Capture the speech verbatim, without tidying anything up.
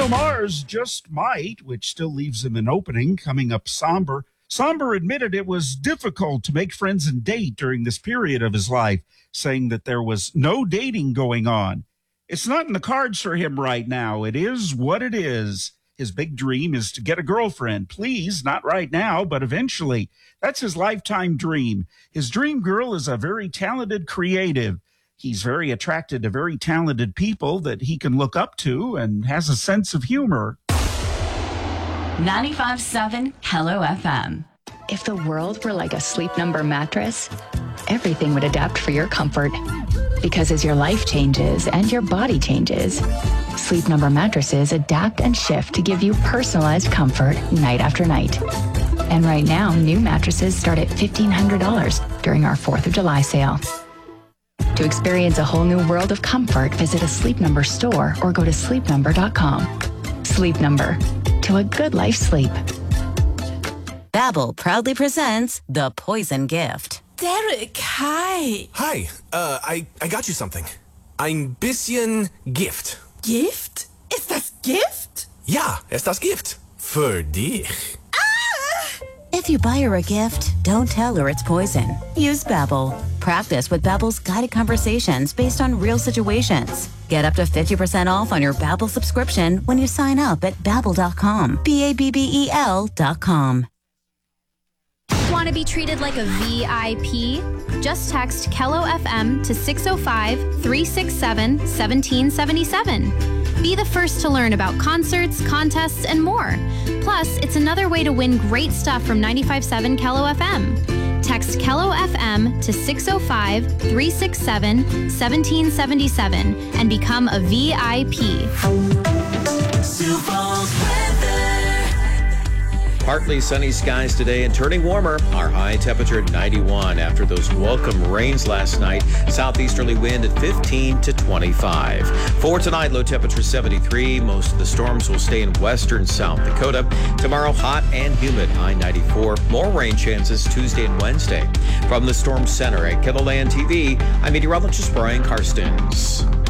Bruno Mars just might, which still leaves him an opening. Coming up, Somber. Somber admitted it was difficult to make friends and date during this period of his life, saying that there was no dating going on. It's not in the cards for him right now. It is what it is. His big dream is to get a girlfriend. Please, not right now, but eventually. That's his lifetime dream. His dream girl is a very talented creative. He's very attracted to very talented people that he can look up to and has a sense of humor. ninety-five point seven Hello F M. If the world were like a Sleep Number mattress, everything would adapt for your comfort. Because as your life changes and your body changes, Sleep Number mattresses adapt and shift to give you personalized comfort night after night. And right now, new mattresses start at fifteen hundred dollars during our fourth of July sale. To experience a whole new world of comfort, visit a Sleep Number store or go to sleep number dot com. Sleep Number. To a good life sleep. Babbel proudly presents The Poison Gift. Derek, hi. Hi, uh, I, I got you something. Ein bisschen Gift. Gift? Ist das Gift? Ja, ist das Gift. Für dich. If you buy her a gift, don't tell her it's poison. Use Babbel. Practice with Babbel's guided conversations based on real situations. Get up to fifty percent off on your Babbel subscription when you sign up at babbel dot com. B A B B E L dot com. Want to be treated like a V I P? Just text Kello F M to six oh five, three six seven, one seven seven seven. Be the first to learn about concerts, contests, and more. Plus, it's another way to win great stuff from ninety-five point seven Kello F M. Text Kello F M to six oh five, three six seven, one seven seven seven and become a V I P. Sioux Falls weather. Partly sunny skies today and turning warmer. Our high temperature at ninety-one after those welcome rains last night. Southeasterly wind at fifteen to twenty-five. For tonight, low temperature seventy-three. Most of the storms will stay in western South Dakota. Tomorrow, hot and humid, high ninety-four. More rain chances Tuesday and Wednesday. From the Storm Center at KENOLAND T V, I'm meteorologist Brian Karstens.